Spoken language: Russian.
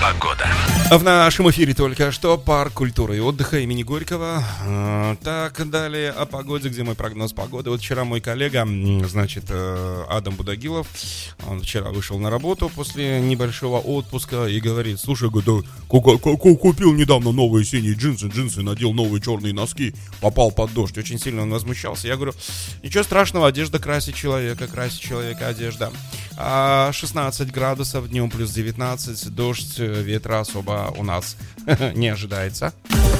Погода. В нашем эфире только что парк культуры и отдыха имени Горького. Так, далее о погоде, где мой прогноз погоды. Вот вчера мой коллега, значит, Адам Будагилов, он вчера вышел на работу после небольшого отпуска и говорит: слушай, купил недавно новые синие джинсы, надел новые черные носки, попал под дождь. Очень сильно он возмущался. Я говорю: ничего страшного, одежда красит человека одежда. 16 градусов днем, плюс 19, дождь, ветра особо у нас не ожидается.